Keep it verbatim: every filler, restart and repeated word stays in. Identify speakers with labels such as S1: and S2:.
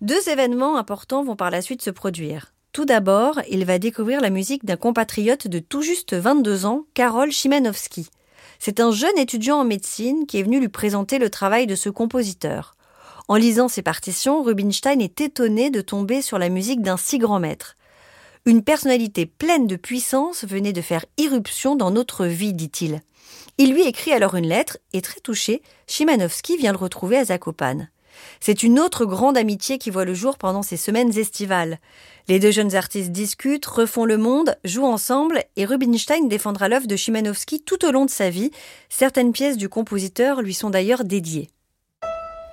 S1: Deux événements importants vont par la suite se produire. Tout d'abord, il va découvrir la musique d'un compatriote de tout juste vingt-deux ans, Karol Szymanowski. C'est un jeune étudiant en médecine qui est venu lui présenter le travail de ce compositeur. En lisant ses partitions, Rubinstein est étonné de tomber sur la musique d'un si grand maître. Une personnalité pleine de puissance venait de faire irruption dans notre vie, dit-il. Il lui écrit alors une lettre et, très touché, Szymanowski vient le retrouver à Zakopane. C'est une autre grande amitié qui voit le jour pendant ces semaines estivales. Les deux jeunes artistes discutent, refont le monde, jouent ensemble et Rubinstein défendra l'œuvre de Szymanowski tout au long de sa vie. Certaines pièces du compositeur lui sont d'ailleurs dédiées.